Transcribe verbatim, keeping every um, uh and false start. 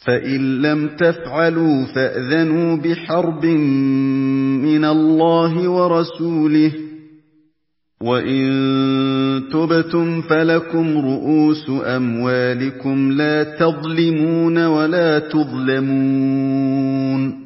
فَإِن لَّمْ تَفْعَلُوا فَأْذَنُوا بِحَرْبٍ مِّنَ اللَّهِ وَرَسُولِهِ ۖ وَإِن تُبْتُمْ فَلَكُمْ رُءُوسُ أَمْوَالِكُمْ لَا تَظْلِمُونَ وَلَا تُظْلَمُونَ